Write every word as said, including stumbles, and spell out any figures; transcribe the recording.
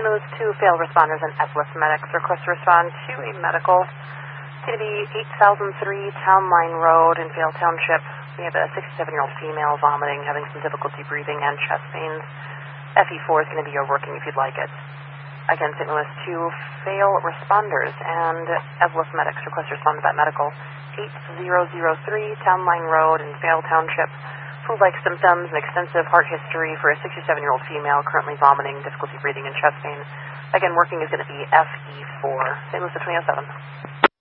Louis two failed responders and Evelyn medics request to respond to a medical. It's going to be eight thousand three Town Line Road in Vale Township. We have a sixty-seven-year-old female vomiting, having some difficulty breathing and chest pains. F E four is going to be your working if you'd like it. Again, Saint Louis two fail responders and Evelyn medics request to respond to that medical. eight thousand three Town Line Road in Vale Township. Flu-like symptoms and extensive heart history for a sixty-seven-year-old female currently vomiting, difficulty breathing, and chest pain. Again, working is going to be F E four. Saint Louis twenty oh seven.